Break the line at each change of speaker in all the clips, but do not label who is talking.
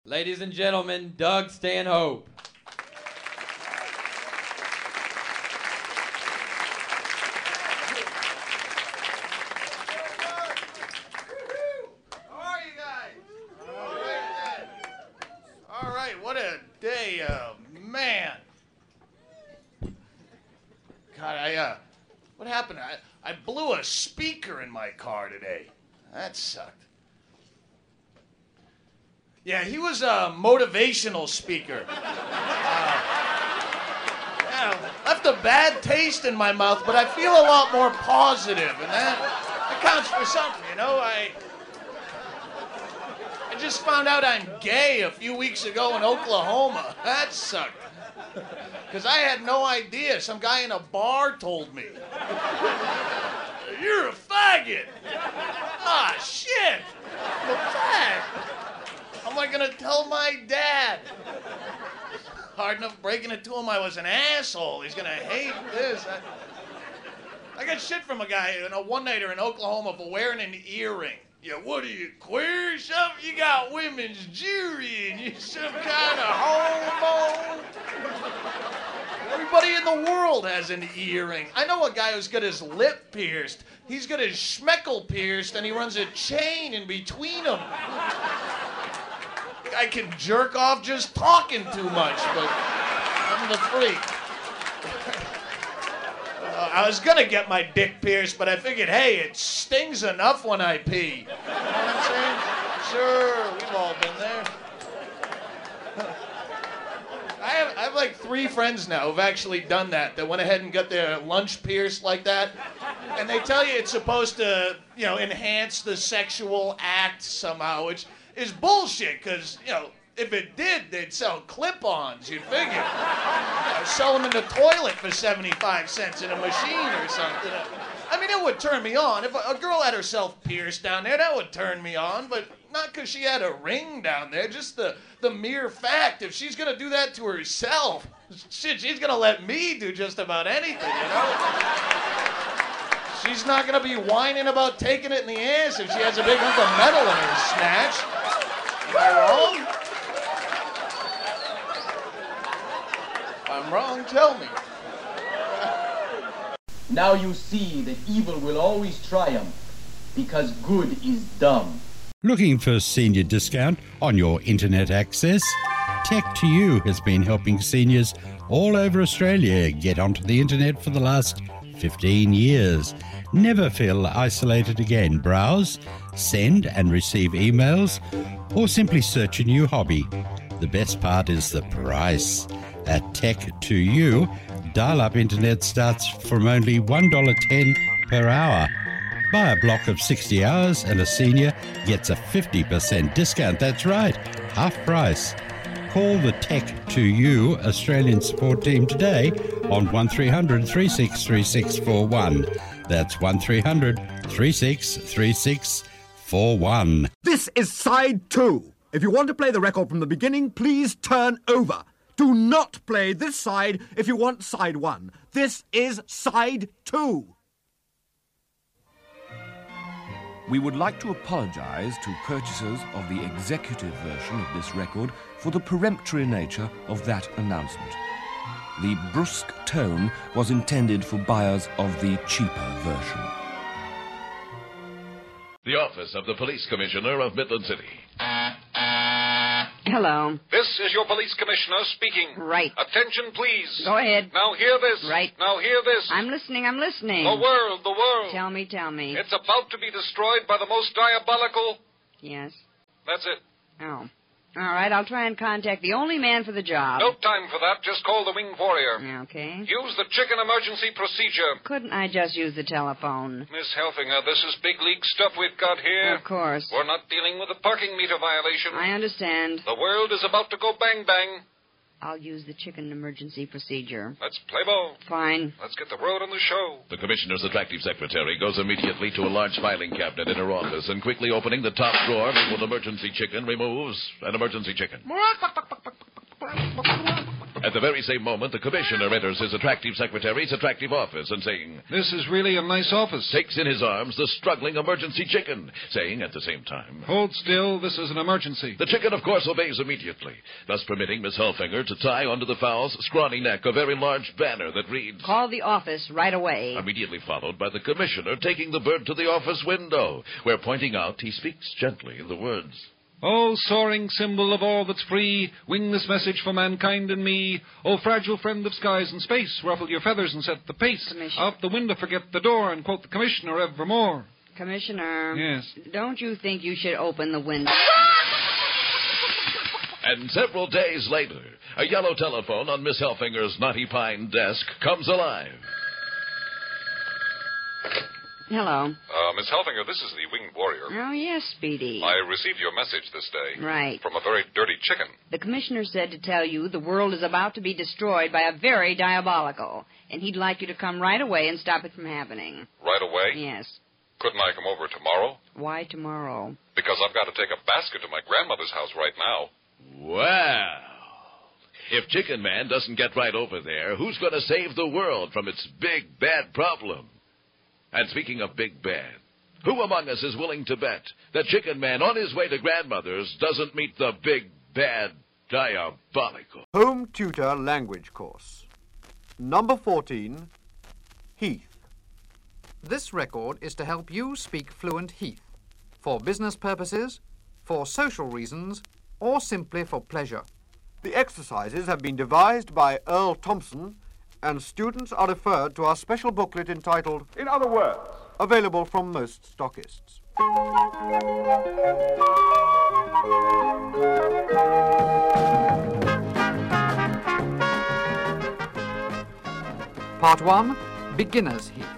Ladies and gentlemen, Doug Stanhope.
How are you guys? All right, what a day, man. God, what happened? I blew a speaker in my car today. That sucked. Yeah, he was a motivational speaker. Left a bad taste in my mouth, but I feel a lot more positive, and that counts for something, you know? I just found out I'm gay a few weeks ago in Oklahoma. That sucked. Because I had no idea. Some guy in a bar told me. You're a faggot. Ah, shit. What's that? How am I going to tell my dad? Hard enough breaking it to him I was an asshole. He's going to hate this. I got shit from a guy, a one-nighter in Oklahoma for wearing an earring. Yeah, what are you, queer or something? You got women's jewelry and you some kind of homo. Everybody in the world has an earring. I know a guy who's got his lip pierced. He's got his schmeckle pierced and he runs a chain in between them. I can jerk off just talking too much, but I'm the freak. I was gonna get my dick pierced, but I figured, hey, it stings enough when I pee. You know what I'm saying? Sure, we've all been there. I have like 3 friends now who've actually done that. They went ahead and got their lunch pierced like that. And they tell you it's supposed to, enhance the sexual act somehow, which is bullshit, because, if it did, they'd sell clip-ons, you'd figure. Sell them in the toilet for 75 cents in a machine or something. I mean, it would turn me on. If a girl had herself pierced down there, that would turn me on, but not because she had a ring down there, just the mere fact. If she's going to do that to herself, shit, she's going to let me do just about anything, She's not going to be whining about taking it in the ass if she has a big hunk of metal in her snatch. Am I wrong? If I'm wrong, tell me.
Now you see that evil will always triumph, because good is dumb.
Looking for senior discount on your internet access? Tech2U has been helping seniors all over Australia get onto the internet for the last 15 years. Never feel isolated again. Browse, send and receive emails, or simply search a new hobby. The best part is the price. At Tech2U, dial-up internet starts from only $1.10 per hour. Buy a block of 60 hours and a senior gets a 50% discount. That's right, half price. Call the Tech2U Australian support team today on 1300 363641. That's 1300 363641.
This is side 2. If you want to play the record from the beginning, please turn over. Do not play this side if you want side 1. This is side 2.
We would like to apologise to purchasers of the executive version of this record for the peremptory nature of that announcement. The brusque tone was intended for buyers of the cheaper version.
The office of the Police Commissioner of Midland City.
Hello.
This is your police commissioner speaking.
Right.
Attention, please.
Go ahead.
Now hear this.
Right.
Now hear this.
I'm listening.
The world.
Tell me.
It's about to be destroyed by the most diabolical...
Yes?
That's it.
Oh. All right, I'll try and contact the only man for the job.
No time for that. Just call the Winged Warrior.
Okay.
Use the chicken emergency procedure.
Couldn't I just use the telephone?
Miss Helfinger, this is big league stuff we've got here.
Of course.
We're not dealing with a parking meter violation.
I understand.
The world is about to go bang-bang.
I'll use the chicken emergency procedure.
Let's play ball.
Fine.
Let's get the word on the show. The commissioner's attractive secretary goes immediately to a large filing cabinet in her office and quickly opening the top drawer with emergency chicken removes an emergency chicken. At the very same moment, the commissioner enters his attractive secretary's attractive office and saying,
"This is really a nice office."
Takes in his arms the struggling emergency chicken, saying at the same time,
"Hold still, this is an emergency."
The chicken, of course, obeys immediately, thus permitting Miss Hellfinger to tie onto the fowl's scrawny neck a very large banner that reads,
Call the office right away.
Immediately followed by the commissioner taking the bird to the office window, where, pointing out, he speaks gently in the words,
"Oh, soaring symbol of all that's free, wing this message for mankind and me. Oh, fragile friend of skies and space, ruffle your feathers and set the pace. Out the window, forget the door, and quote the commissioner evermore."
Commissioner.
Yes?
Don't you think you should open the window?
And several days later, a yellow telephone on Miss Hellfinger's knotty pine desk comes alive.
Hello.
Miss Hellfinger, this is the Winged Warrior.
Oh, yes, Speedy.
I received your message this day.
Right.
From a very dirty chicken.
The commissioner said to tell you the world is about to be destroyed by a very diabolical, and he'd like you to come right away and stop it from happening.
Right away?
Yes.
Couldn't I come over tomorrow?
Why tomorrow?
Because I've got to take a basket to my grandmother's house right now.
Well, if Chicken Man doesn't get right over there, who's going to save the world from its big, bad problem? And speaking of big bad, who among us is willing to bet that Chicken Man on his way to grandmother's doesn't meet the big, bad, diabolical?
Home Tutor Language Course. Number 14, Heath. This record is to help you speak fluent Heath, for business purposes, for social reasons, or simply for pleasure. The exercises have been devised by Earl Thompson, and students are referred to our special booklet entitled In Other Words, available from most stockists. Part 1, Beginner's Heath.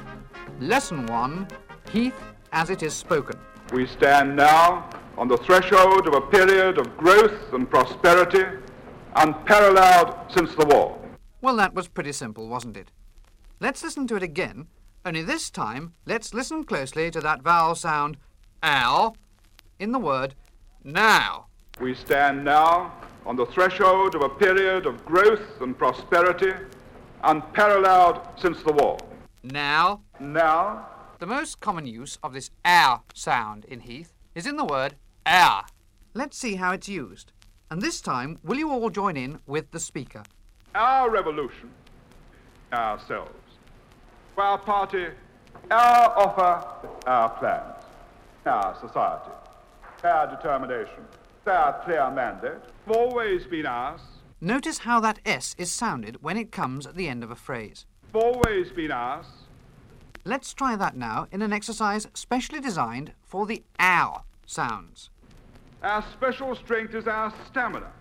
Lesson 1, Heath as it is spoken.
We stand now on the threshold of a period of growth and prosperity unparalleled since the war.
Well, that was pretty simple, wasn't it? Let's listen to it again, only this time let's listen closely to that vowel sound, ow, in the word now.
We stand now on the threshold of a period of growth and prosperity unparalleled since the war.
Now.
Now.
The most common use of this ow sound in Heath is in the word our. Let's see how it's used. And this time, will you all join in with the speaker?
Our revolution, ourselves. For our party, our offer, our plans. Our society, our determination, our clear mandate, have always been ours.
Notice how that S is sounded when it comes at the end of a phrase.
Have always been ours.
Let's try that now in an exercise specially designed for the ow sounds.
Our special strength is our stamina.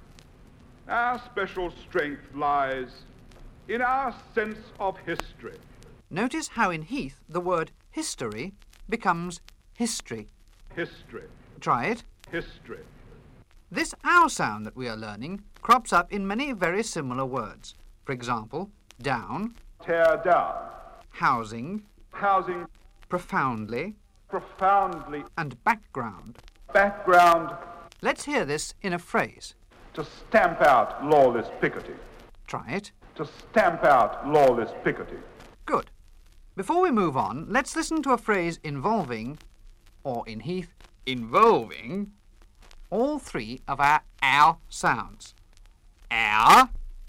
Our special strength lies in our sense of history.
Notice how in Heath the word history becomes history.
History.
Try it.
History.
This ow sound that we are learning crops up in many very similar words. For example, down,
tear down,
housing,
housing,
profoundly,
profoundly,
and background.
Background.
Let's hear this in a phrase.
To stamp out lawless picketing.
Try it.
To stamp out lawless picketing.
Good. Before we move on, let's listen to a phrase involving, or in Heath, involving, all three of our ow sounds. Our,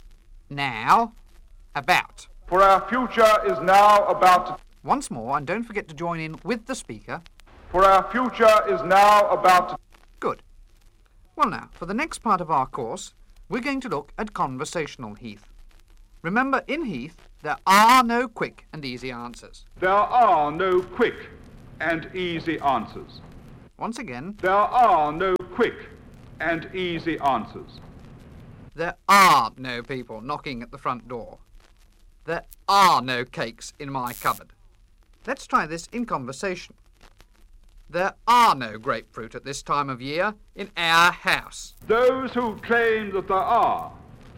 now, about.
For our future is now about to...
Once more, and don't forget to join in with the speaker.
For our future is now about to...
Good. Well now, for the next part of our course, we're going to look at conversational Heath. Remember, in Heath, there are no quick and easy answers.
There are no quick and easy answers.
Once again.
There are no quick and easy answers.
There are no people knocking at the front door. There are no cakes in my cupboard. Let's try this in conversation. There are no grapefruit at this time of year in our house.
Those who claim that there are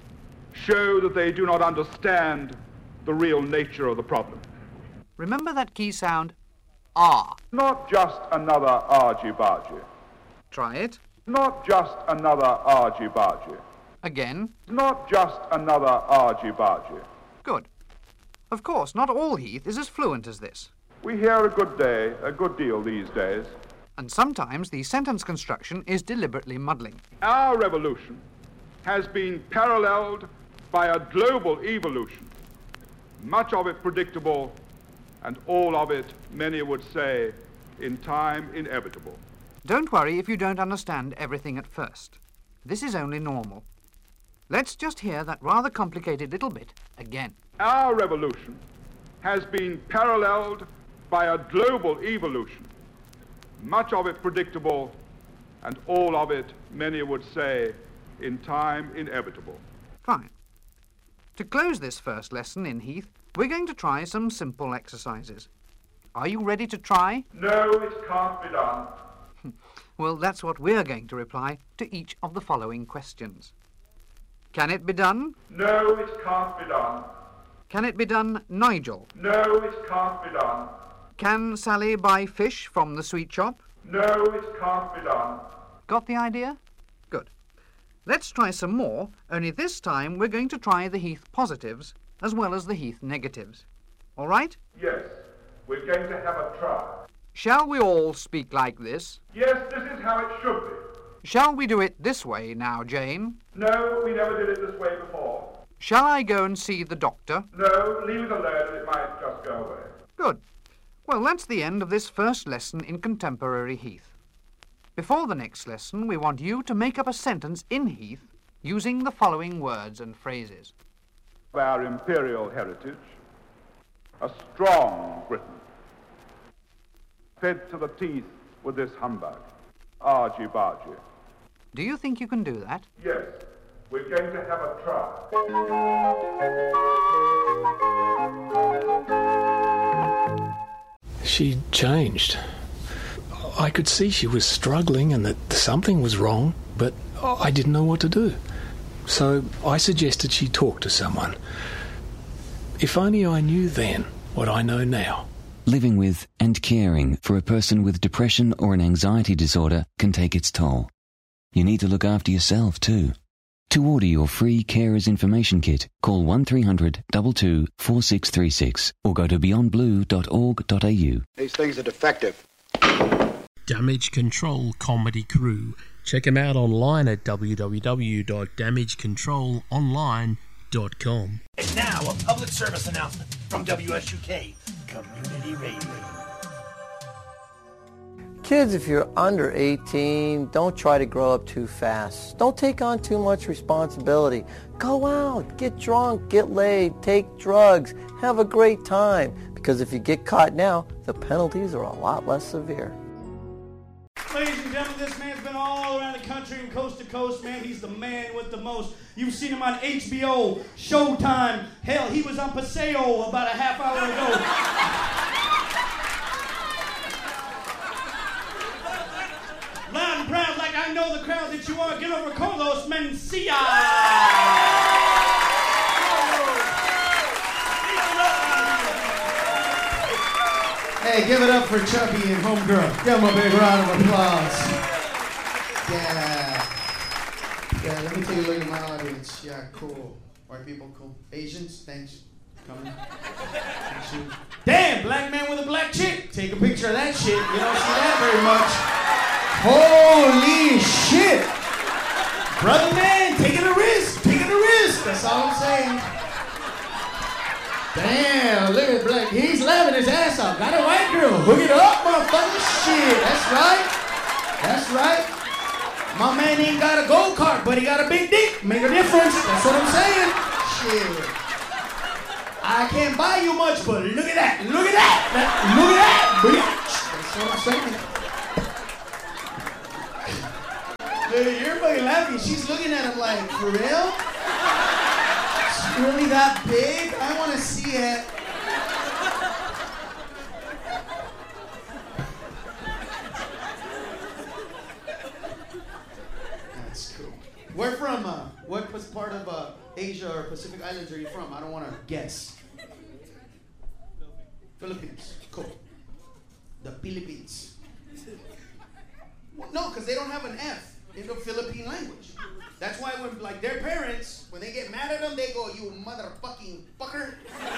show that they do not understand the real nature of the problem.
Remember that key sound, are.
Not just another argy-bargy.
Try it.
Not just another argy-bargy.
Again.
Not just another argy-bargy.
Good. Of course, not all Heath is as fluent as this.
We hear a good deal these days.
And sometimes the sentence construction is deliberately muddling.
Our revolution has been paralleled by a global evolution, much of it predictable, and all of it, many would say, in time inevitable.
Don't worry if you don't understand everything at first. This is only normal. Let's just hear that rather complicated little bit again.
Our revolution has been paralleled by a global evolution, much of it predictable, and all of it, many would say, in time inevitable.
Fine. To close this first lesson in Heath, we're going to try some simple exercises. Are you ready to try?
No, it can't be done.
Well, that's what we're going to reply to each of the following questions. Can it be done?
No, it can't be done.
Can it be done, Nigel?
No, it can't be done.
Can Sally buy fish from the sweet shop?
No, it can't be done.
Got the idea? Good. Let's try some more, only this time we're going to try the Heath positives as well as the Heath negatives. All right?
Yes, we're going to have a try.
Shall we all speak like this?
Yes, this is how it should be.
Shall we do it this way now, Jane?
No, we never did it this way before.
Shall I go and see the doctor?
No, leave it alone and it might just go away.
Good. Well, that's the end of this first lesson in contemporary Heath. Before the next lesson, we want you to make up a sentence in Heath using the following words and phrases.
Our imperial heritage, a strong Britain, fed to the teeth with this humbug, argy-bargy.
Do you think you can do that?
Yes, we're going to have a try.
She changed. I could see she was struggling and that something was wrong, but I didn't know what to do. So I suggested she talk to someone. If only I knew then what I know now.
Living with and caring for a person with depression or an anxiety disorder can take its toll. You need to look after yourself too. To order your free Carers Information Kit, call 1300 22 4636 or go to beyondblue.org.au.
These things are defective.
Damage Control Comedy Crew. Check them out online at www.damagecontrolonline.com.
And now a public service announcement from WSUK Community Radio.
Kids, if you're under 18, don't try to grow up too fast. Don't take on too much responsibility. Go out, get drunk, get laid, take drugs, have a great time. Because if you get caught now, the penalties are a lot less severe.
Ladies and gentlemen, this man's been all around the country and coast to coast, man. He's the man with the most. You've seen him on HBO, Showtime. Hell, he was on Paseo about a half hour ago. Loud and proud, like I know the crowd that you are. Get over Carlos Mencia.
Hey, give it up for Chucky and Homegirl. Give them a big round of applause. Yeah. Yeah, let me take a look at my audience. Yeah, cool. White people, cool. Asians, thanks. Coming. Thanks you.
Damn, black man with a black chick. Take a picture of that shit. You don't see that very much.
Holy shit!
Brother man, taking a risk. Taking a risk.
That's all I'm saying. Damn, look at Blake. He's laughing his ass off. Got a white girl. Hook it up, motherfucker. Shit, that's right. That's right.
My man ain't got a go-kart, but he got a big dick. Make a difference. That's what I'm saying.
Shit.
I can't buy you much, but look at that. Look at that. Look at that, bitch.
That's what I'm saying.
Dude, you're fucking laughing. She's looking at him like, for real? It's really that big? I want to see it.
That's cool. Where from? What part of Asia or Pacific Islands are you from? I don't want to guess. Philippines. Cool. The Philippines. Well, no, because they don't have an F. in the Philippine language. That's why when, like, their parents, when they get mad at them, they go, you motherfucking fucker.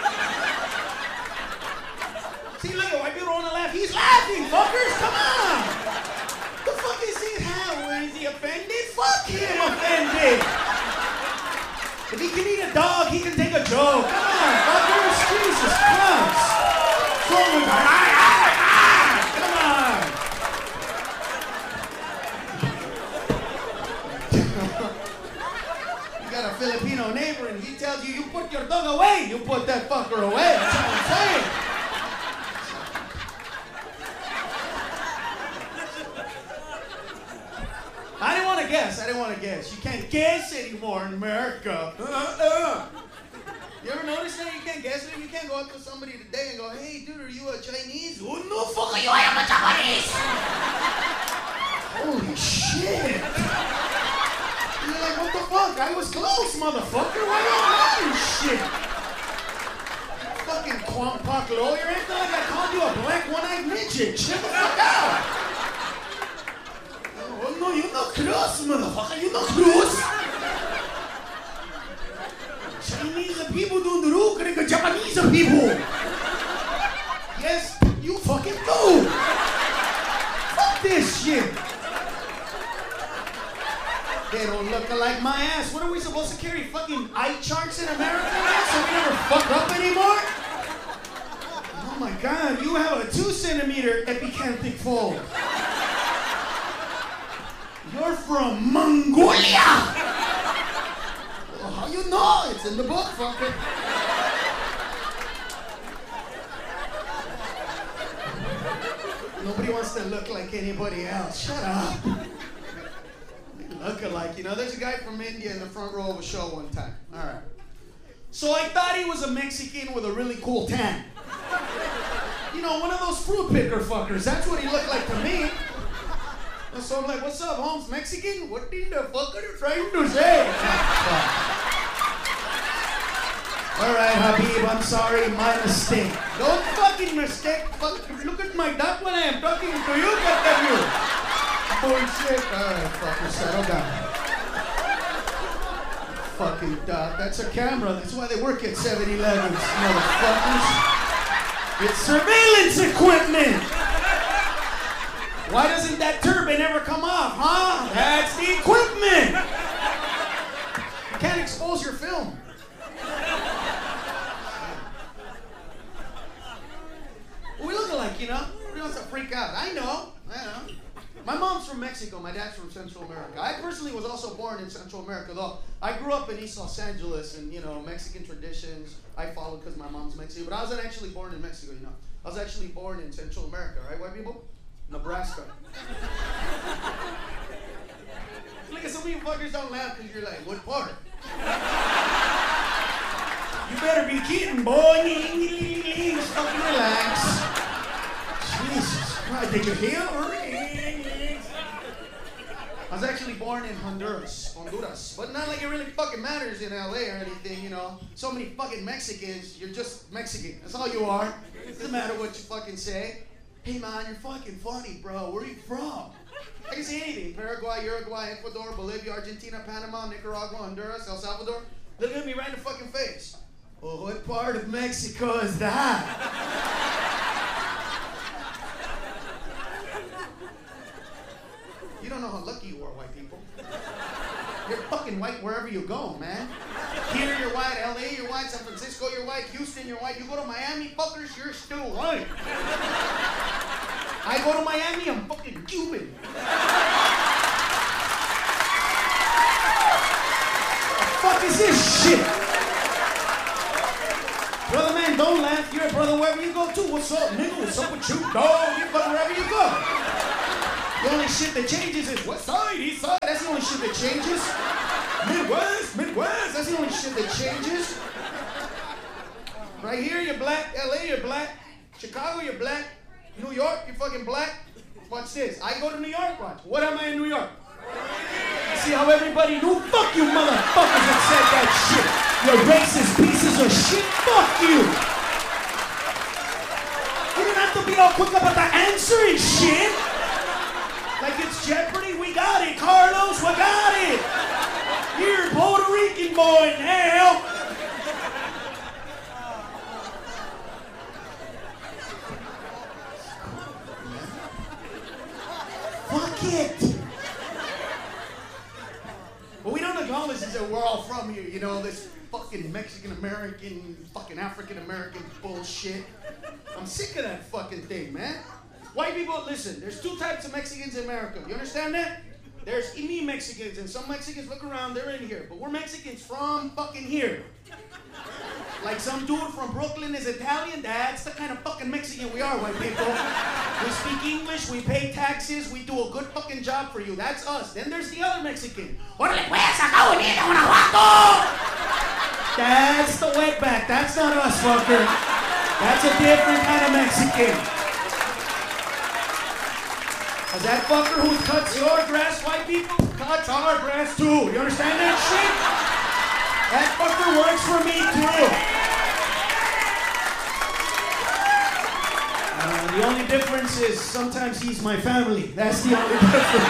See, look at white people want to laugh. He's laughing, fuckers. Come on. The fuck is he? How is he offended? Fuck him, offended. If he can eat a dog, he can take a joke. Come on, fuckers. Jesus Christ. Come on. You got a Filipino neighbor and he tells you, you put your dog away. You put that fucker away. That's what I'm saying. I didn't want to guess. You can't guess anymore in America. You ever notice that? You can't guess it? You can't go up to somebody today and go, hey, dude, are you a Chinese? Oh, no, fuck you, I am a Japanese. Holy shit. You're like, what the fuck? I was close, motherfucker. Why you lying shit? Fucking Kwampak lawyer. It's not like I called you a black one-eyed midget. Chill the fuck out. Oh, no, you're not Cruz, motherfucker. You're not Cruz. Chinese people don't look like Japanese people. Yes, you fucking do. Fuck this shit. They don't look like my ass. What are we supposed to carry? Fucking eye charts in America now so we never fuck up anymore? Oh my God, you have a 2-centimeter epicanthic fold. You're from Mongolia! Well, how you know? It's in the book, fucker. Nobody wants to look like anybody else. Shut up. Look alike. You know, there's a guy from India in the front row of a show one time. All right. So I thought he was a Mexican with a really cool tan. You know, one of those fruit picker fuckers. That's what he looked like to me. So I'm like, what's up, Holmes? Mexican? What in the fuck are you trying to say? All right, Habib, I'm sorry, my mistake. Don't fucking mistake. Look at my duck when I am talking to you, goddamn you. Bullshit. All right, fucker, settle down. Fucking duck. That's a camera. That's why they work at 7-Elevens, motherfuckers. It's surveillance equipment. Why doesn't that turbine ever come off, huh? That's the equipment. You can't expose your film. We look alike, you know? Nobody wants to freak out. I know. My mom's from Mexico. My dad's from Central America. I personally was also born in Central America, though. I grew up in East Los Angeles, and, you know, Mexican traditions I followed because my mom's Mexican. But I wasn't actually born in Mexico, you know. I was actually born in Central America, right, white people? Nebraska. Look at some of you fuckers don't laugh because you're like, what part? You better be kidding, boy. Just fucking relax. Jesus Christ, did you hear? I was actually born in Honduras, but not like it really fucking matters in LA or anything, you know. So many fucking Mexicans, you're just Mexican. That's all you are. Doesn't matter what you fucking say. Hey man, you're fucking funny, bro. Where are you from? I can say anything. Paraguay, Uruguay, Ecuador, Bolivia, Argentina, Panama, Nicaragua, Honduras, El Salvador. Look at me right in the fucking face. Well, what part of Mexico is that? You don't know how lucky you are, white people. You're fucking white wherever you go, man. Here you're white, LA you're white, San Francisco you're white, Houston you're white. You go to Miami, fuckers, you're still white. I go to Miami, I'm fucking Cuban. What the fuck is this shit? Brother man, don't laugh. You're a brother wherever you go too. What's up, nigga? What's up with you, dog? You're fucking wherever you go. The only shit that changes is west side, east side. That's the only shit that changes. Midwest. That's the only shit that changes. Right here, you're black. LA, you're black. Chicago, you're black. New York, you're fucking black. Watch this. I go to New York, watch. What am I in New York? See how everybody knew? Fuck you motherfuckers that said that shit. You racist pieces of shit. Fuck you. You don't have to be all quick about the answer and shit.
Like it's Jeopardy? We got it, Carlos, we got it! You're a Puerto Rican boy now! Fuck it! What we don't acknowledge is that we're all from here, you know, this fucking Mexican-American, fucking African-American bullshit. I'm sick of that fucking thing, man. White people, listen, there's two types of Mexicans in America. You understand that? There's me Mexicans, and some Mexicans look around, they're in here. But we're Mexicans from fucking here. Like some dude from Brooklyn is Italian, that's the kind of fucking Mexican we are, white people. We speak English, we pay taxes, we do a good fucking job for you. That's us. Then there's the other Mexican. Órale pues, acá bonita, Guanajuato! That's the wetback. That's not us, fucker. That's a different kind of Mexican. Cause that fucker who cuts your grass, white people, cuts our grass too. You understand that shit? That fucker works for me too. The only difference is sometimes he's my family. That's the only difference.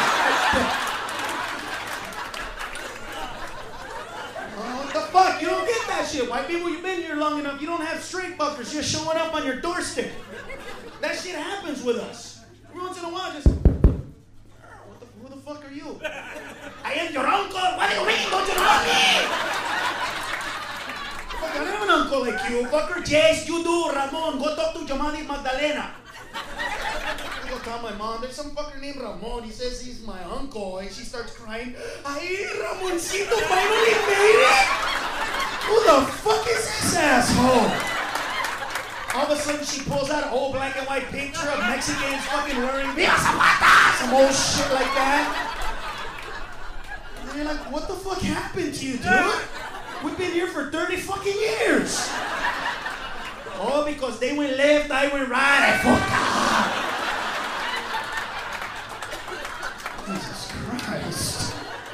What the fuck? You don't get that shit. White people, you've been here long enough. You don't have straight fuckers just showing up on your doorstep. That shit happens with us. Every once in a while, just... Who the fuck are you? I am your uncle. What do you mean? Don't you know me? Fuck, I don't have an uncle like you, fucker. Yes, you do, Ramon. Go talk to Yamani Magdalena. I go tell my mom, there's some fucker named Ramon. He says he's my uncle. And she starts crying. Ay, Ramoncito finally made it. Who the fuck is this asshole? All of a sudden, she pulls out an old black and white picture of Mexicans fucking wearing some old shit like that. And you're like, what the fuck happened to you, dude? We've been here for 30 fucking years. Oh, because they went left, I went right, I fucked up. Jesus Christ.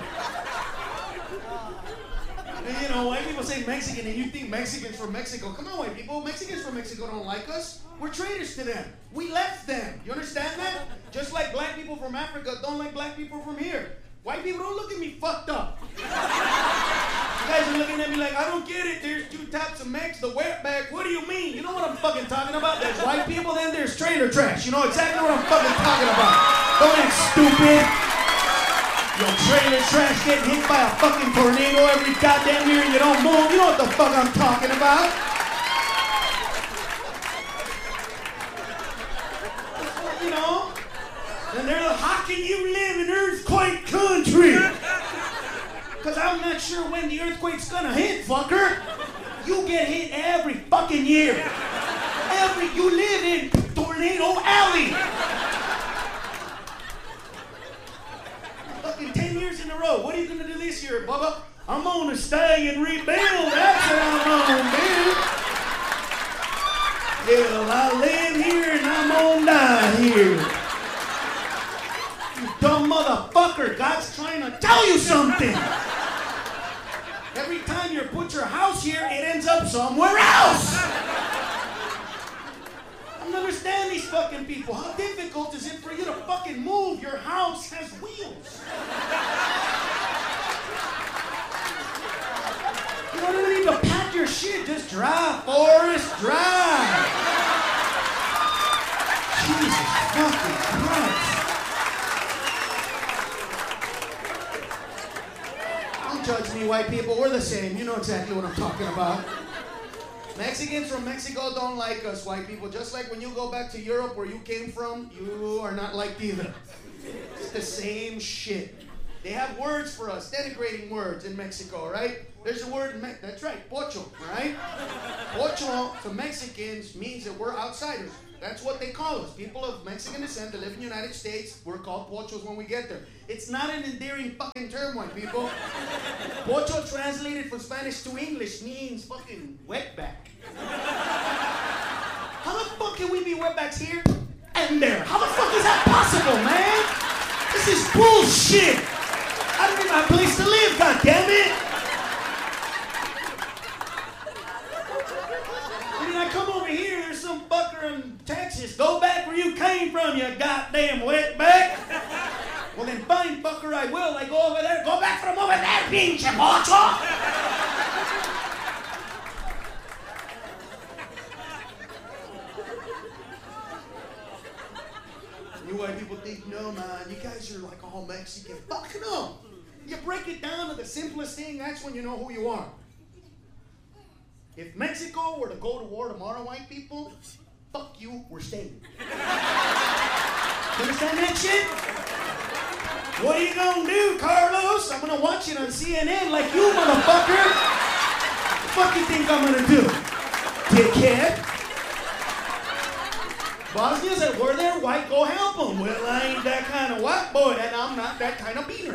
And you know, white people say Mexican and you think Mexicans from Mexico. Come on, white people. Mexicans from Mexico don't like us. We're traitors to them. We left them. You understand that? Just like black people from Africa don't like black people from here. White people don't look at me fucked up. You guys are looking at me like, I don't get it. There's two types of Mex, the wetback. What do you mean? You know what I'm fucking talking about? There's white people, then there's trailer trash. You know exactly what I'm fucking talking about. Don't act stupid. Your trailer trash getting hit by a fucking tornado every goddamn year and you don't move. You know what the fuck I'm talking about. You know? And they're like, how can you live in earthquake country? Because I'm not sure when the earthquake's gonna hit, fucker. You get hit every fucking year. You live in Tornado Alley. Fucking 10 years in a row. What are you gonna do this year, Bubba? I'm gonna stay and rebuild. That's what I'm gonna do. Hell, I live here and I'm gonna die here. You dumb motherfucker. God's trying to tell you something. Every time you put your house here, it ends up somewhere else. I don't understand these fucking people. How difficult is it for you to fucking move? Your house has wheels. You don't even need to pack your shit. Just drive, Forrest, drive. Jesus fucking Christ. Don't judge me, white people. We're the same. You know exactly what I'm talking about. Mexicans from Mexico don't like us, white people. Just like when you go back to Europe where you came from, you are not liked either. It's the same shit. They have words for us, denigrating words in Mexico, right? There's a word, that's right, pocho, right? Pocho to Mexicans means that we're outsiders. That's what they call us. People of Mexican descent that live in the United States, we're called pochos when we get there. It's not an endearing fucking term, white people. Pocho translated from Spanish to English means fucking wetback. How the fuck can we be wetbacks here and there? How the fuck is that possible, man? This is bullshit. I don't even have a place to live, goddammit. I mean, I come over here, there's some fucker in Texas. Go back where you came from, you goddamn wetback.
pero mover, pinche mocho.
You white people think, no, man, you guys are like all Mexican. Fuck no. You break it down to the simplest thing, that's when you know who you are. If Mexico were to go to war tomorrow, white people, fuck you, we're staying. You understand that shit? What are you gonna do, Carlos? I'm gonna watch it on CNN like you, motherfucker. What the fuck you think I'm gonna do? Dickhead. Bosnia said, we're there, white, go help them. Well, I ain't that kind of white boy, and I'm not that kind of beaner.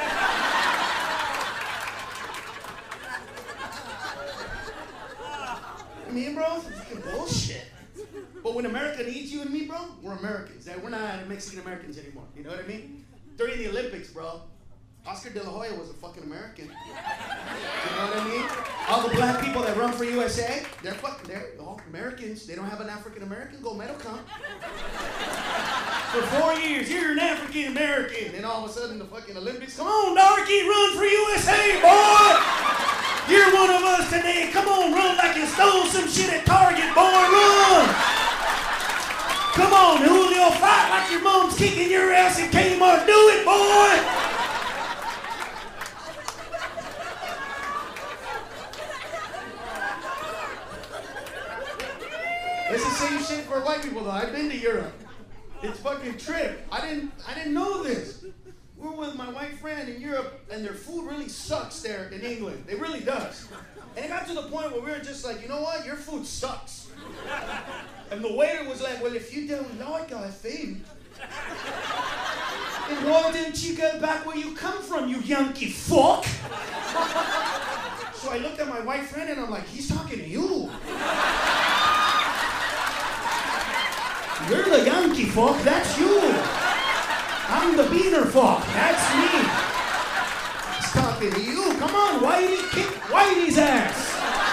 I mean, bro, it's fucking bullshit. But when America needs you and me, bro, we're Americans. We're not Mexican Americans anymore. You know what I mean? During the Olympics, bro, Oscar De La Hoya was a fucking American. You know what I mean? All the black people that run for USA, they're all Americans. They don't have an African American gold medal come. For 4 years, you're an African American, and all of a sudden the fucking Olympics. Come on, darky, run for USA, boy! You're one of us today. Come on, run like you stole some shit at Target, boy, run! Come on, Julio, fight like your mom's kicking your ass at Kmart. Do it, boy! It's the same shit for white people, though. I've been to Europe. It's fucking trip. I didn't know this. We're with my white friend in Europe, and their food really sucks there in England. It really does. And it got to the point where we were just like, you know what? Your food sucks. And the waiter was like, well, if you don't like our food, then why don't you go back where you come from, you Yankee fuck? So I looked at my white friend, and I'm like, he's talking to you. You're the Yankee fuck, that's you. I'm the beaner fuck, that's me. He's talking to you. Come on, Whitey, kick Whitey's ass.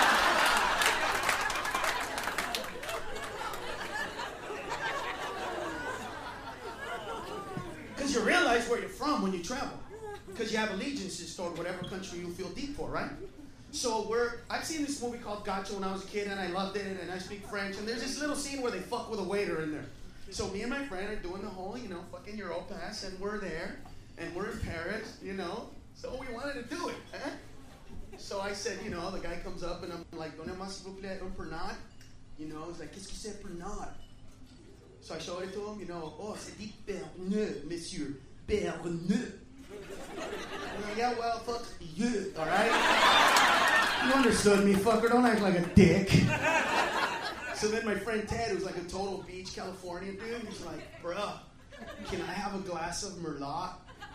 Because you realize where you're from when you travel. Because you have allegiances toward whatever country you feel deep for, right? So I've seen this movie called Gotcha when I was a kid, and I loved it, and I speak French, and there's this little scene where they fuck with a waiter in there. So me and my friend are doing the whole, fucking Europass, and we're there, and we're in Paris, so we wanted to do it, huh? So I said, the guy comes up, and I'm like, donnez-moi s'il vous plaît un pernod. He's like, qu'est-ce que c'est pernod? So I showed it to him, oh, c'est dit Pernod, monsieur, Pernod. Yeah, well, fuck you, all right? You understood me, fucker. Don't act like a dick. So then my friend Ted, who's like a total beach Californian dude, he's like, bruh, can I have a glass of Merlot?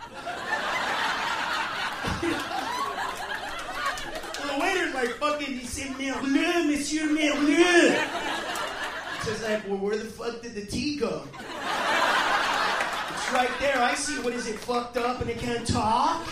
So the waiter's like, fucking, he said, Merlot, monsieur, Merlot. He says like, well, where the fuck did the tea go? It's right there. I see. What is it, fucked up and it can't talk?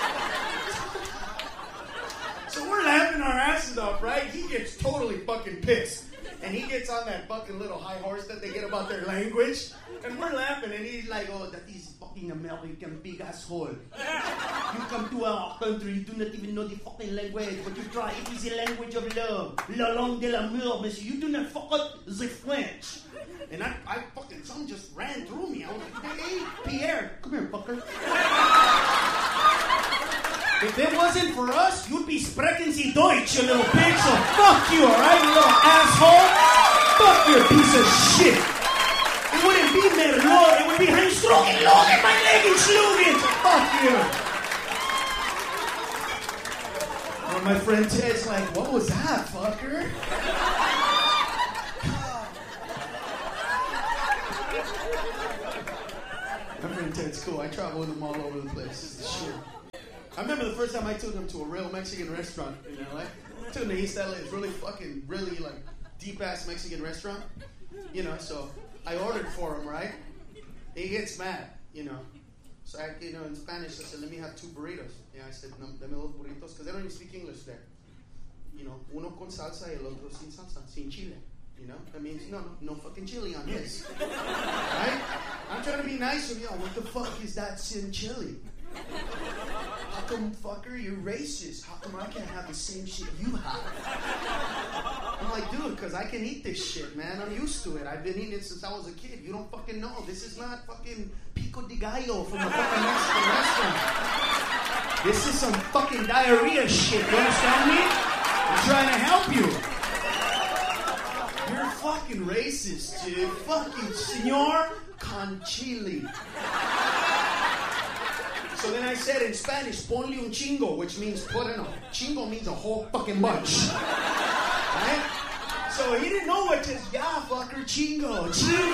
So we're laughing our asses off, right? He gets totally fucking pissed. And he gets on that fucking little high horse that they get about their language. And we're laughing, and he's like, oh, that is fucking American big asshole. You come to our country, you do not even know the fucking language, but you try. It is the language of love. La langue de l'amour, monsieur. You do not fuck up the French. And I fucking, something just ran through me. I was like, hey, Pierre, come here, fucker. If it wasn't for us, you'd be sprechen Sie Deutsch, you little bitch, so fuck you, alright, you little asshole? Fuck you, piece of shit. It wouldn't be Merlot, it would be Heinz-Strugen, Logan, my leg and Schlugen, so fuck you. Well, my friend Ted's like, what was that, fucker? My friend Ted's cool, I travel with him all over the place. Shit. I remember the first time I took him to a real Mexican restaurant in LA. I took him to East LA. It's really fucking, really like deep-ass Mexican restaurant. So I ordered for him, right? He gets mad, So I, in Spanish, I said, let me have 2 burritos. Yeah, I said, dame 2 burritos, because they don't even speak English there. Uno con salsa y el otro sin salsa, sin chile. That means no fucking chili on his. Right? I'm trying to be nice with you. What the fuck is that sin chili? How come, fucker, you're racist? How come I can't have the same shit you have? I'm like, dude, because I can eat this shit, man. I'm used to it. I've been eating it since I was a kid. You don't fucking know. This is not fucking pico de gallo from the fucking Mexican restaurant. This is some fucking diarrhea shit. You understand me? I'm trying to help you. You're fucking racist, dude. Fucking senor con chile. So then I said in Spanish, ponle un chingo, which means put in a chingo means a whole fucking bunch. Right? So he didn't know what just, yeah, fucker, chingo.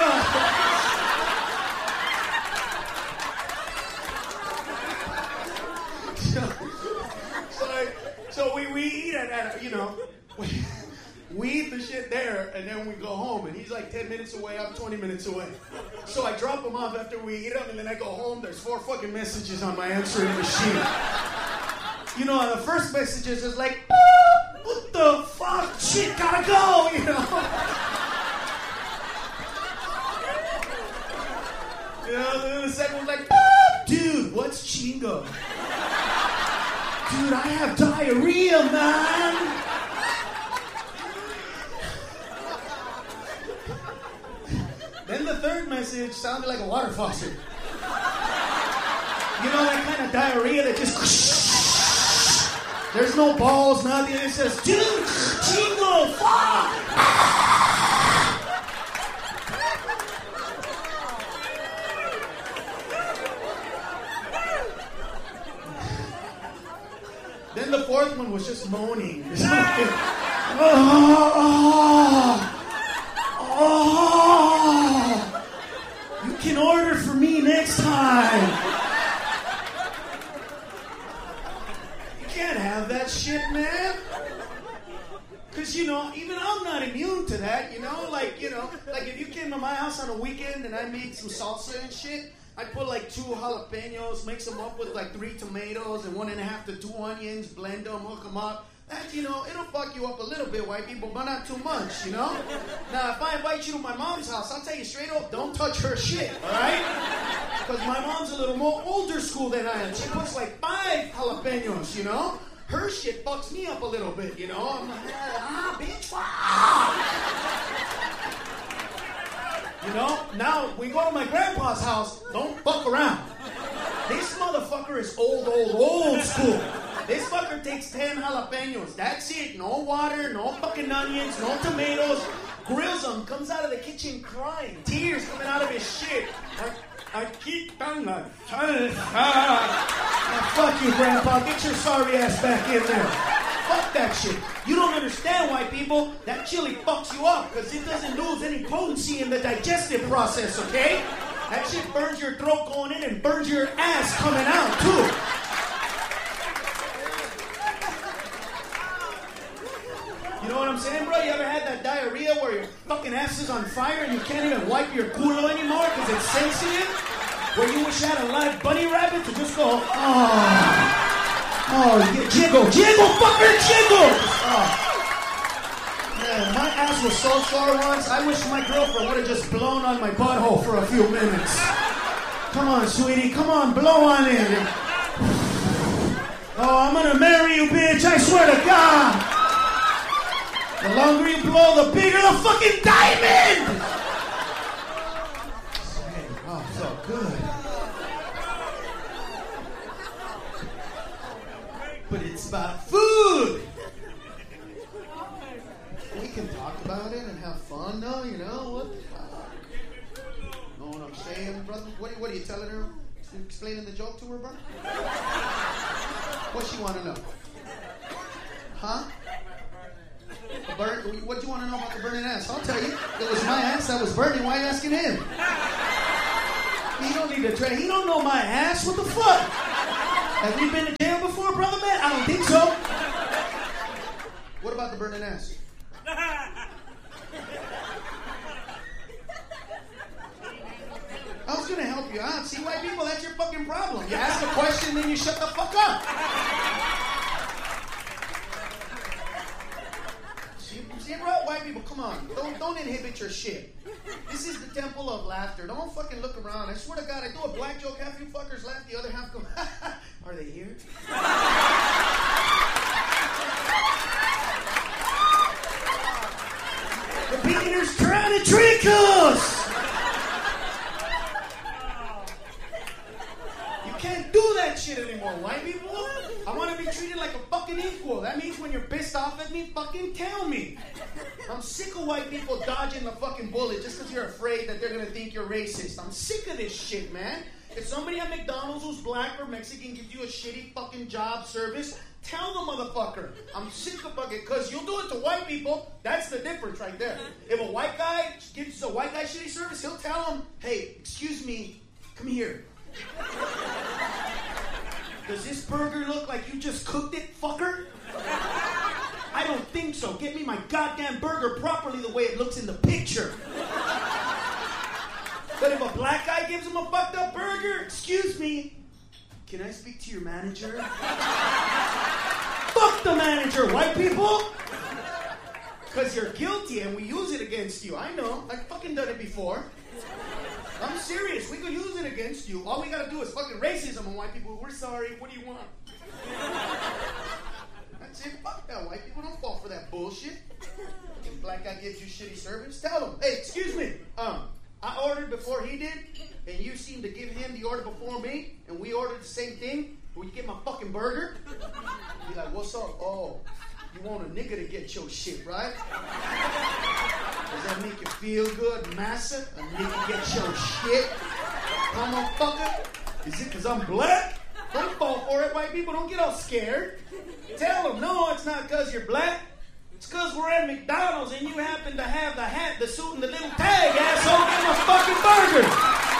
So we eat at you know, we eat the shit there, and then we go home, and he's like 10 minutes away, I'm 20 minutes away. So I drop him off after we eat him, and then I go home, there's 4 fucking messages on my answering machine. You know, and the first messages is like, what the fuck, shit, gotta go, you know? You know, and then the second one's like, dude, what's chingo? Dude, I have diarrhea, man. Then the third message sounded like a water faucet. You know that kind of diarrhea that just... There's no balls, nothing. It says, dude, chingo, fuck! Then the fourth one was just moaning. You can order for me next time. You can't have that shit, man. Because, you know, even I'm not immune to that, you know? Like, you know, like if you came to my house on a weekend and I made some salsa and shit, I'd put like 2 jalapenos, mix them up with like 3 tomatoes and 1.5 to 2 onions, blend them, hook them up. That, you know, it'll fuck you up a little bit, white people, but not too much, you know? Now, if I invite you to my mom's house, I'll tell you straight up, don't touch her shit, all right? Because my mom's a little more older school than I am. She puts like 5 jalapenos, you know? Her shit fucks me up a little bit, you know? I'm like, bitch, You know? Now, we go to my grandpa's house, don't fuck around. This motherfucker is old school. This fucker takes 10 jalapenos. That's it. No water, no fucking onions, no tomatoes. Grills them, comes out of the kitchen crying. Tears coming out of his shit. I keep down that. Fuck you, Grandpa. Get your sorry ass back in there. Fuck that shit. You don't understand, white people. That chili fucks you up because it doesn't lose any potency in the digestive process, okay? That shit burns your throat going in and burns your ass coming out, too. You know what I'm saying, bro? You ever had that diarrhea where your fucking ass is on fire and you can't even wipe your culo anymore because it's sensitive? Where you wish you had a live bunny rabbit to just go, jiggle, fucker, jiggle! Oh. Man, my ass was so sore once, I wish my girlfriend would have just blown on my butthole for a few minutes. Come on, sweetie, come on, blow on it. Oh, I'm gonna marry you, bitch, I swear to God! The longer you blow, the bigger the fucking diamond! Oh, so good. But it's about food! We can talk about it and have fun, though, you know? What the fuck? Know what I'm saying, brother? What are you telling her? Explaining the joke to her, brother? What she want to know? Huh? What do you want to know about the burning ass? I'll tell you. It was my ass that was burning. Why are you asking him? He don't need to try. He don't know my ass. What the fuck? Have we been to jail before, brother man? I don't think so. What about the burning ass? I was going to help you out. See, white people, that's your fucking problem. You ask a question, then you shut the fuck up. See, bro, white people, come on. Don't inhibit your shit. This is the temple of laughter. Don't fucking look around. I swear to God, I do a black joke, half you fuckers laugh, the other half go, Are they here? The beginner's trying to trick us! You can't do that shit anymore, white people. I want to be treated like a fucking equal. That means when you're pissed off at me, fucking tell me. I'm sick of white people dodging the fucking bullet just because you're afraid that they're going to think you're racist. I'm sick of this shit, man. If somebody at McDonald's who's black or Mexican gives you a shitty fucking job service, tell the motherfucker. I'm sick of fucking, because you'll do it to white people. That's the difference right there. If a white guy gives a white guy shitty service, he'll tell him, hey, excuse me, come here. Does this burger look like you just cooked it, fucker? I don't think so. Get me my goddamn burger properly the way it looks in the picture. But if a black guy gives him a fucked up burger, excuse me, can I speak to your manager? Fuck the manager, white people! Because you're guilty and we use it against you. I know. I've fucking done it before. I'm serious. We could use it against you. All we gotta do is fucking racism on white people. We're sorry. What do you want? That's it. Fuck that. White people don't fall for that bullshit. If a black guy gives you shitty service, tell him, hey, excuse me. I ordered before he did, and you seem to give him the order before me, and we ordered the same thing. Will you get my fucking burger? Be like, what's up? Oh, you want a nigga to get your shit, right? Does that make you feel good, massa? A nigga get your shit? Come on, fucker. Is it because I'm black? Don't fall for it, white people. Don't get all scared. Tell them, no, it's not because you're black. It's because we're at McDonald's and you happen to have the hat, the suit, and the little tag, asshole. Get my fucking burger.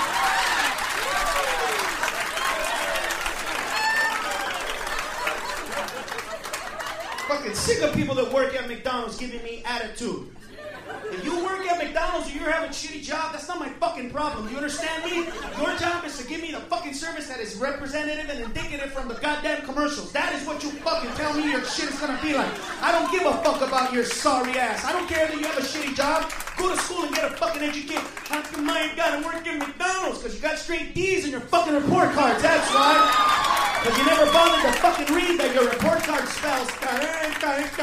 Fucking sick of people that work at McDonald's giving me attitude. If you work at McDonald's or you're having a shitty job, that's not my fucking problem. You understand me? Your job is to give me the fucking service that is representative and indicative from the goddamn commercials. That is what you fucking tell me your shit is gonna be like. I don't give a fuck about your sorry ass. I don't care that you have a shitty job. Go to school and get a fucking education. How come I ain't gotta work at McDonald's? Because you got straight D's in your fucking report cards. That's why. Because you never bothered to fucking read that your report card spells. That's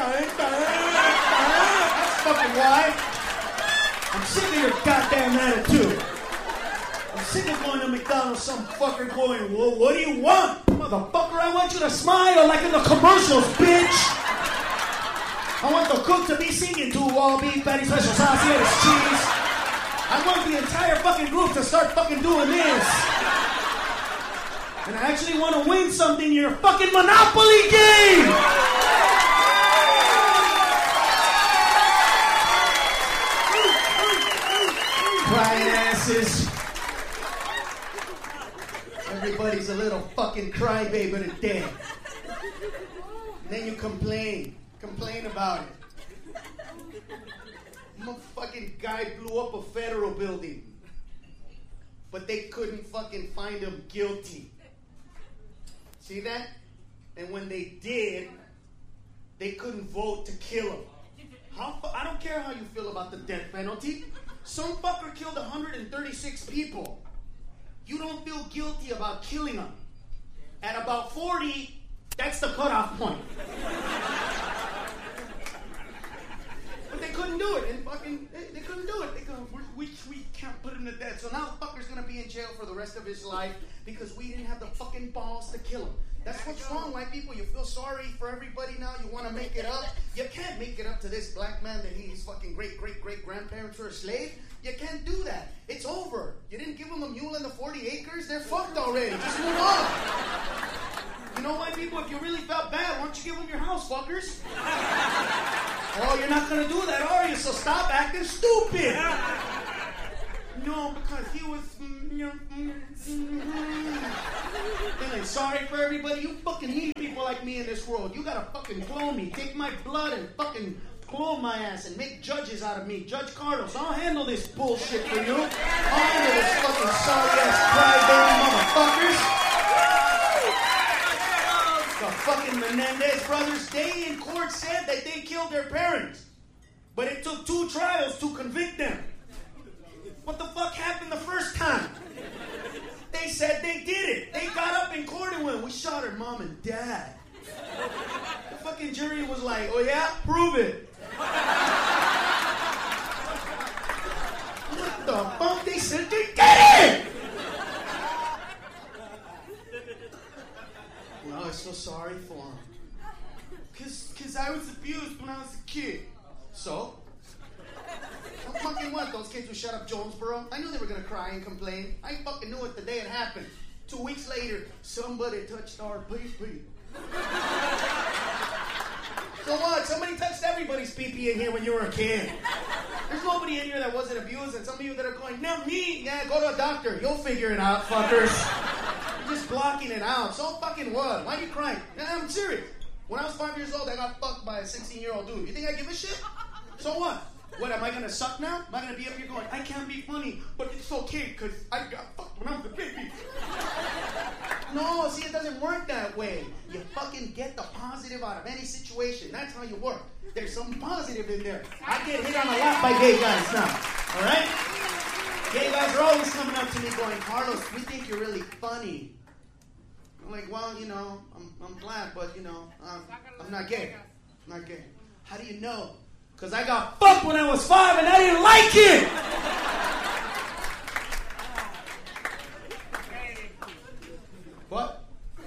fucking why. I'm sick of your goddamn attitude. I'm sick of going to McDonald's, some fucker going, well, what do you want? Motherfucker, I want you to smile like in the commercials, bitch. I want the cook to be singing to all beef, patty, special sauce, lettuce, cheese. I want the entire fucking group to start fucking doing this. And I actually want to win something in your fucking Monopoly game. Crying asses. Everybody's a little fucking crybaby today. And then you complain about it. Motherfucking guy blew up a federal building. But they couldn't fucking find him guilty. See that? And when they did, they couldn't vote to kill him. I don't care how you feel about the death penalty. Some fucker killed 136 people. You don't feel guilty about killing them. At about 40, that's the cutoff point. But they couldn't do it, and fucking, they couldn't do it. They go, we can't put him to death. So now the fucker's gonna be in jail for the rest of his life because we didn't have the fucking balls to kill him. That's what's wrong, white people. You feel sorry for everybody now. You want to make it up. You can't make it up to this black man that his fucking great-great-great-grandparents were a slave. You can't do that. It's over. You didn't give them a mule and the 40 acres. They're fucked already. Just move on. You know, white people, if you really felt bad, why don't you give them your house, fuckers? Oh, you're not going to do that, are you? So stop acting stupid. No, because he was... Feeling sorry for everybody. You fucking need people like me in this world. You gotta fucking clone me. Take my blood and fucking clone my ass and make judges out of me. Judge Carlos, I'll handle this bullshit for you. I'll handle this fucking sorry-ass crybaby motherfuckers. The fucking Menendez brothers, they in court said that they killed their parents. But it took 2 trials to convict them. What the fuck happened the first time? They they said they did it. They got up in court and went, we shot her mom and dad. The fucking jury was like, oh yeah? Prove it. What the fuck? They said they did it! Well, I was so sorry for him. Cause I was abused when I was a kid. So? I fucking what? Those kids who shut up Jonesboro? I knew they were gonna cry and complain. I fucking knew it the day it happened. 2 weeks later, somebody touched our pee-pee. So what? Somebody touched everybody's pee-pee in here when you were a kid. There's nobody in here that wasn't abused, and some of you that are going, not me. Yeah, go to a doctor. You'll figure it out, fuckers. You're just blocking it out. So fucking what? Why are you crying? I'm serious. When I was 5 years old, I got fucked by a 16-year-old dude. You think I give a shit? So what? What, am I going to suck now? Am I going to be up here going, I can't be funny, but it's okay because I got fucked when I was a baby? No, see, it doesn't work that way. You fucking get the positive out of any situation. That's how you work. There's some positive in there. I get hit on a lot by gay guys now, all right? Gay guys are always coming up to me going, Carlos, we think you're really funny. I'm like, well, you know, I'm glad, but, you know, I'm not gay. I'm not gay. How do you know? Because I got fucked when I was 5 and I didn't like it! What?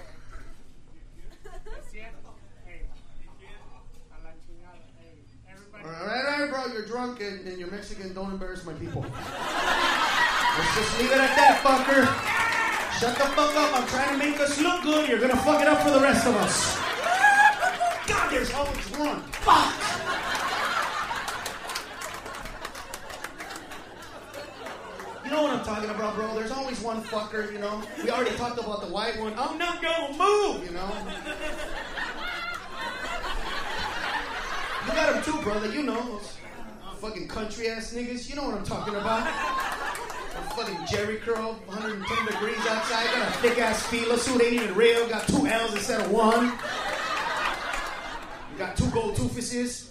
All right, bro, you're drunk and you're Mexican. Don't embarrass my people. Let's just leave it at that, fucker. Shut the fuck up. I'm trying to make us look good. You're going to fuck it up for the rest of us. God, there's always one. Fuck! You know what I'm talking about, bro? There's always one fucker, you know? We already talked about the white one. I'm not gonna move, you know? You got him too, brother. You know. Those fucking country-ass niggas. You know what I'm talking about. A fucking Jerry curl, 110 degrees outside. Got a thick-ass Fila suit. Ain't even real. Got 2 L's instead of 1. You got 2 gold toofuses.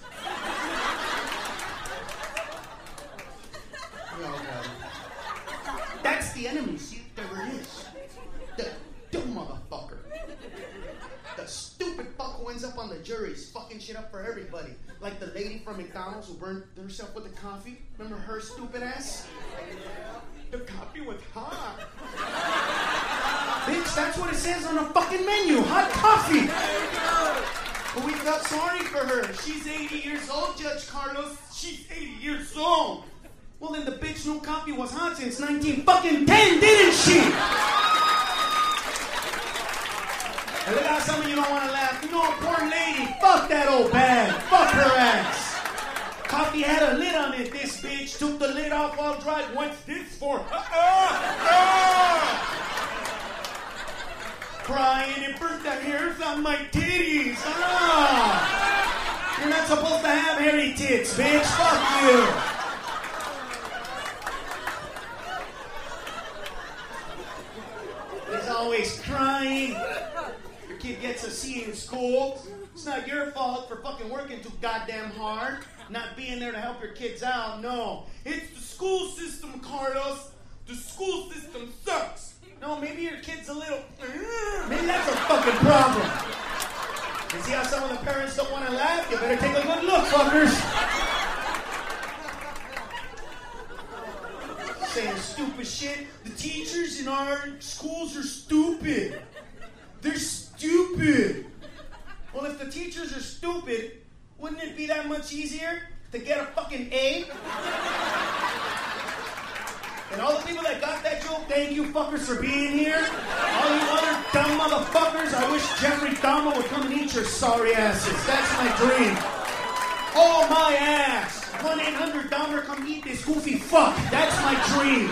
That's the enemy, see? There it is. The dumb motherfucker. The stupid fuck who ends up on the jury is fucking shit up for everybody. Like the lady from McDonald's who burned herself with the coffee. Remember her stupid ass? The coffee was hot. Bitch, that's what it says on the fucking menu. Hot coffee. But we felt sorry for her. She's 80 years old, Judge Carlos. She's 80 years old. Well, then the bitch knew coffee was hot since 1910, didn't she? And look how some of you don't want to laugh. You know, poor lady, fuck that old bag. Fuck her ass. Coffee had a lid on it. This bitch took the lid off while dry. What's this for? Crying and burnt the hairs on my titties. You're not supposed to have hairy tits, bitch. Fuck you. He's always crying. Your kid gets a C in school. It's not your fault for fucking working too goddamn hard. Not being there to help your kids out. No. It's the school system, Carlos. The school system sucks. No, maybe your kid's a little... Maybe that's a fucking problem. You see how some of the parents don't want to laugh? You better take a good look, fuckers. Saying stupid shit. The teachers in our schools are stupid. They're stupid. Well, if the teachers are stupid, wouldn't it be that much easier to get a fucking A? And all the people that got that joke, thank you fuckers for being here. All you other dumb motherfuckers, I wish Jeffrey Dahmer would come and eat your sorry asses. That's my dream. Oh, my ass. 1-800-Dahmer, come eat this goofy fuck. That's my dream.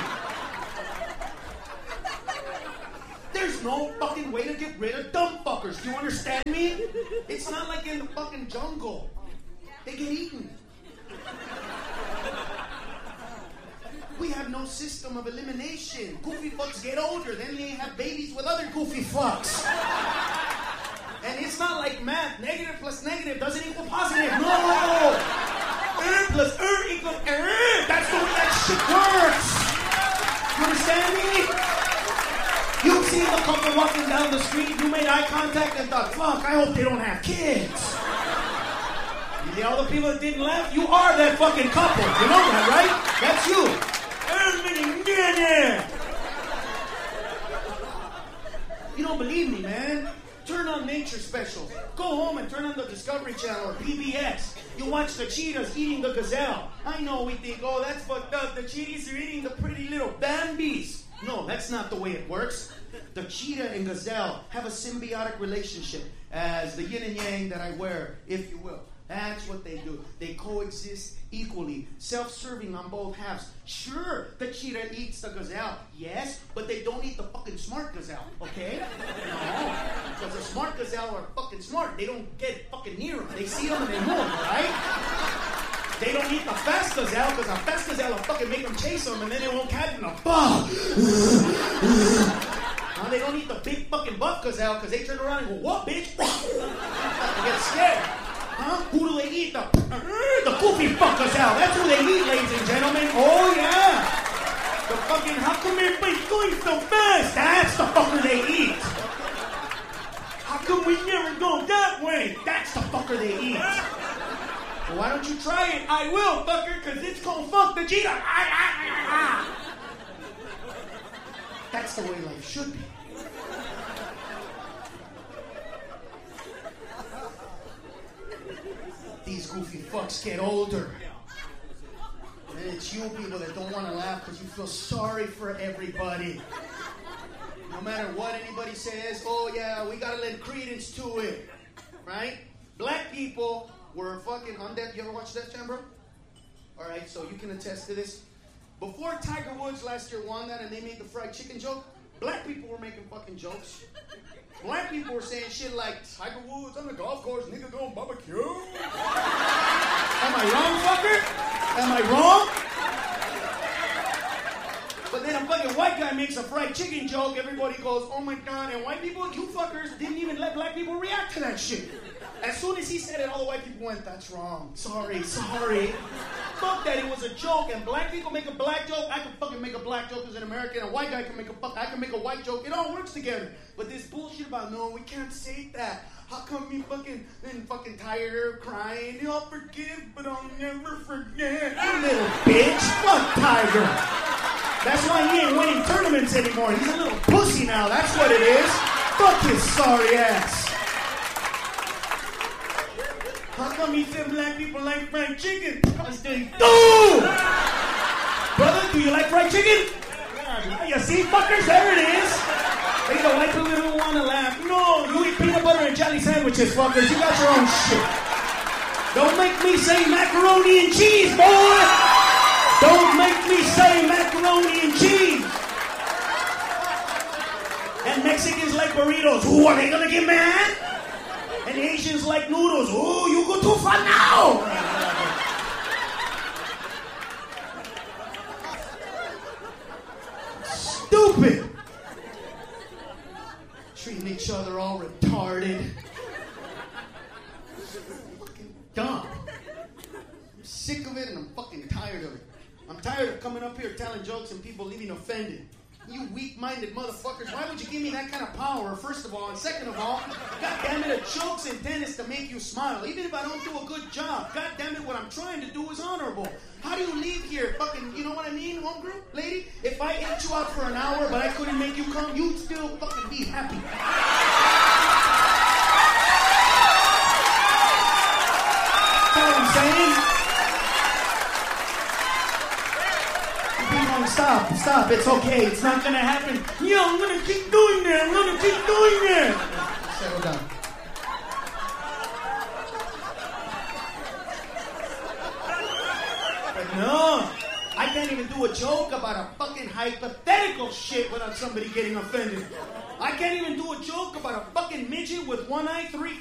There's no fucking way to get rid of dumb fuckers. Do you understand me? It's not like in the fucking jungle. They get eaten. We have no system of elimination. Goofy fucks get older, then they have babies with other goofy fucks. And it's not like math. Negative plus negative doesn't equal positive. No! Plus equals That's the way that shit works. You understand me?
seen the couple walking down the street, you made eye contact and thought, fuck, I hope they don't have kids. You see all the people that didn't laugh? You are that fucking couple. You know that, right? That's you. You don't believe me, man? Turn on nature specials. Go home and turn on the Discovery Channel or PBS. You watch the cheetahs eating the gazelle. I know we think, oh, that's fucked up. The cheetahs are eating the pretty little Bambis. No, that's not the way it works. The cheetah and gazelle have a symbiotic relationship as the yin and yang that I wear, if you will. That's what they do. They coexist equally, self-serving on both halves. Sure, the cheetah eats the gazelle, yes, but they don't eat the fucking smart gazelle, okay? No, because the smart gazelle are fucking smart. They don't get fucking near them. They see them and they move, right? They don't eat the fast gazelle, because the fast gazelle will fucking make them chase them, and then they won't catch them. Now they don't eat the big fucking buff gazelle, because they turn around and go, what, bitch? They get scared. Huh? Who do they eat? The goofy fuckers out. That's who they eat, ladies and gentlemen. Oh, yeah. The fucking, how come everybody's going so fast? That's the fucker they eat. How come we never go that way? That's the fucker they eat. Well, why don't you try it? I will, fucker, because it's called fuck the cheetah. That's the way life should be. These goofy fucks get older. And it's you people that don't want to laugh because you feel sorry for everybody. No matter what anybody says, oh yeah, we gotta lend credence to it. Right? Black people were fucking on Def. You ever watch Def Jam, bro? Alright, so you can attest to this. Before Tiger Woods last year won that and they made the fried chicken joke, black people were making fucking jokes. Black people were saying shit like, Tiger Woods on the golf course, nigga going barbecue. Am I wrong, fucker? Am I wrong? But then a fucking white guy makes a fried chicken joke, everybody goes, oh my god, and white people, you fuckers, didn't even let black people react to that shit. As soon as he said it, all the white people went, that's wrong. Sorry. Fuck that, it was a joke, and black people make a black joke, I can fucking make a black joke as an American, a white guy can make I can make a white joke, it all works together. But this bullshit about, no, we can't say that. How come you fucking tired of crying? I'll forgive, but I'll never forget. You little bitch, fuck Tiger. That's why he ain't winning tournaments anymore. He's a little pussy now, that's what it is. Fuck his sorry ass. How come he said black people like fried chicken? Because they do! Brother, do you like fried chicken? You see, fuckers, there it is. Hey, the white people don't want to laugh. No, you eat peanut butter and jelly sandwiches, fuckers. You got your own shit. Don't make me say macaroni and cheese, boy! Don't make me say macaroni and cheese! And Mexicans like burritos. Ooh, are they gonna get mad? And Asians like noodles. Ooh, you go too far now! Stupid! Treating each other all retarded. Fucking dumb. I'm sick of it and I'm fucking tired of it. I'm tired of coming up here telling jokes and people leaving offended. You weak-minded motherfuckers, why would you give me that kind of power, first of all? And second of all, God damn it, a joke's intended to make you smile. Even if I don't do a good job, God damn it, what I'm trying to do is honorable. How do you leave here fucking, you know what I mean, homegirl, lady? If I ate you out for an hour, but I couldn't make you come, you'd still fucking be happy. That's what I'm saying. Stop, it's okay, it's not gonna happen. Yo, I'm gonna keep doing that, Settle down. But no, I can't even do a joke about a fucking hypothetical shit without somebody getting offended. I can't even do a joke about a fucking midget with one eye, 3